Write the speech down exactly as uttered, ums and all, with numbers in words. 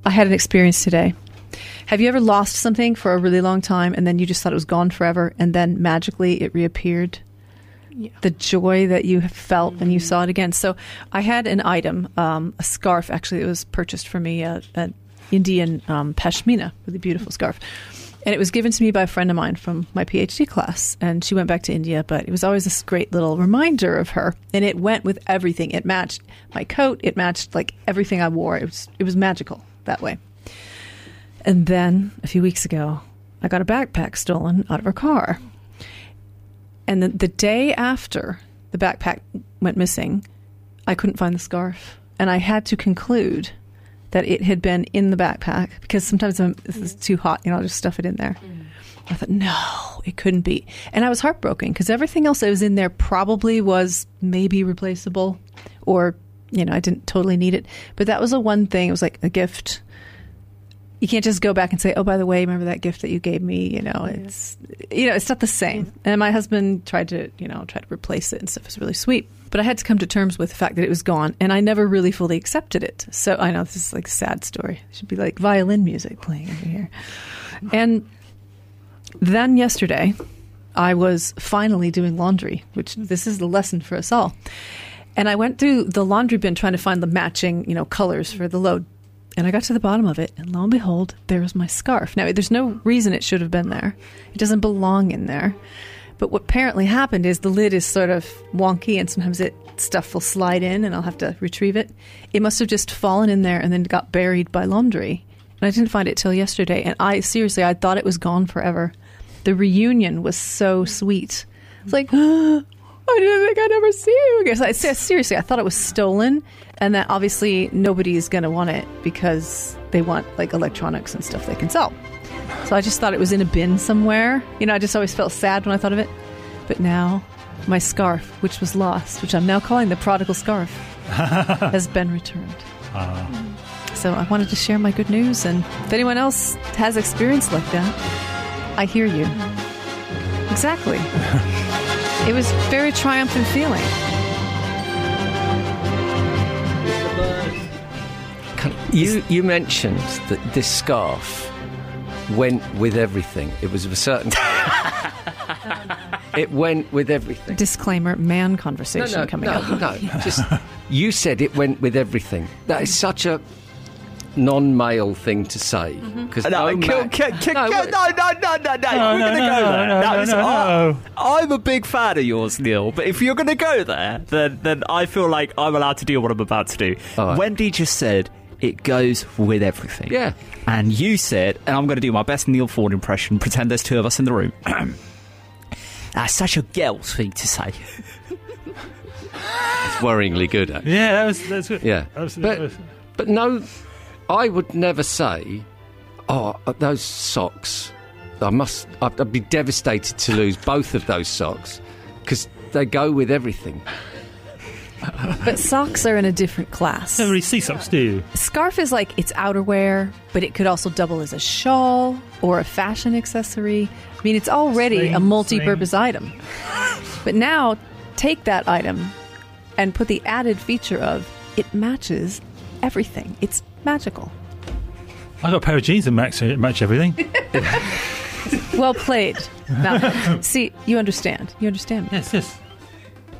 I had an experience today. Have you ever lost something for a really long time and then you just thought it was gone forever and then magically it reappeared? Yeah. The joy that you felt mm-hmm. when you saw it again. So I had an item, um, a scarf, actually, it was purchased for me, uh, an Indian um, pashmina, really beautiful scarf. And it was given to me by a friend of mine from my PhD class. And she went back to India, but it was always this great little reminder of her. And it went with everything. It matched my coat. It matched like everything I wore. It was, it was magical that way. And then a few weeks ago, I got a backpack stolen out of her car. And the, the day after the backpack went missing, I couldn't find the scarf. And I had to conclude that it had been in the backpack because sometimes I'm, this is too hot, you know, I'll just stuff it in there. Mm. I thought, no, it couldn't be. And I was heartbroken because everything else that was in there probably was maybe replaceable or, you know, I didn't totally need it. But that was the one thing. It was like a gift. You can't just go back and say, oh, by the way, remember that gift that you gave me? You know, it's, you know, it's not the same. And my husband tried to, you know, try to replace it and stuff. It was really sweet. But I had to come to terms with the fact that it was gone, and I never really fully accepted it. So I know this is like a sad story. It should be like violin music playing over here. And then yesterday, I was finally doing laundry, which this is the lesson for us all. And I went through the laundry bin trying to find the matching, you know, colors for the load. And I got to the bottom of it, and lo and behold, there was my scarf. Now, there's no reason it should have been there. It doesn't belong in there. But what apparently happened is the lid is sort of wonky, and sometimes it stuff will slide in, and I'll have to retrieve it. It must have just fallen in there and then got buried by laundry. And I didn't find it till yesterday. And I, seriously, I thought it was gone forever. The reunion was so sweet. It's like, oh, I didn't think I'd ever see you again. So I, seriously, I thought it was stolen, and that obviously nobody's going to want it because they want like electronics and stuff they can sell. So I just thought it was in a bin somewhere. You know, I just always felt sad when I thought of it. But now my scarf, which was lost, which I'm now calling the prodigal scarf, has been returned. Uh. So I wanted to share my good news. And if anyone else has experience like that, I hear you. Exactly. It was a very triumphant feeling. You, you mentioned that this scarf went with everything. It was of a certain... It went with everything. Disclaimer, man conversation no, no, coming no, up. No, just... You said it went with everything. That is such a non-male thing to say. Mm-hmm. No, no, kill, kill, kill, no, no, no, no, no, no, no, no, we're no, going to no, go no, there. no, no, no, so no, no. I, I'm a big fan of yours, Neil, but if you're going to go there, then, then I feel like I'm allowed to do what I'm about to do. Right. Wendy just said it goes with everything. Yeah. And you said, and I'm going to do my best Neil Ford impression, pretend there's two of us in the room. That's such a girl's thing to say. It's worryingly good, actually. Yeah, that was, that's good. Yeah. That was, but, that was... but no, I would never say, oh, those socks, I must, I'd, I'd be devastated to lose both of those socks, because they go with everything. But socks are in a different class. You don't really see socks, do you? Scarf is like, it's outerwear, but it could also double as a shawl or a fashion accessory. I mean, it's already sling, a multi-purpose sling. item. But now, take that item and put the added feature of it matches everything. It's magical. I got a pair of jeans that match, match everything. Well played. Now, see, you understand. You understand me. Yes, yes.